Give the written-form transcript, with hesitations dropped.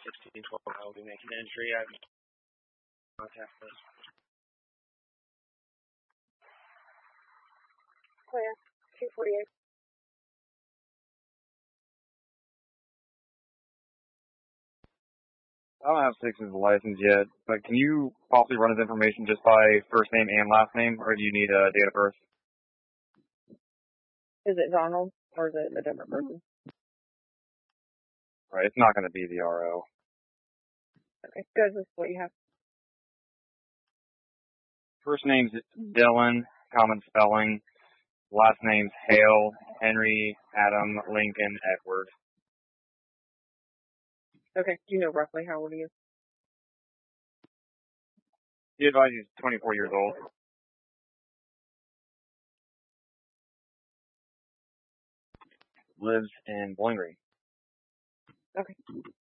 1612. I will be making entry. I have contact list. Clear. 248. I don't have Six's license yet, but can you possibly run his information just by first name and last name, or do you need a date of birth? Is it Donald, or is it a different person? Right, it's not going to be the RO. Okay, good. This is what you have. First name's Dylan, common spelling. Last name's Hale, Henry, Adam, Lincoln, Edward. Okay, do you know roughly how old he is? He advised he's 24 years old. Lives in Bowling Green. Okay.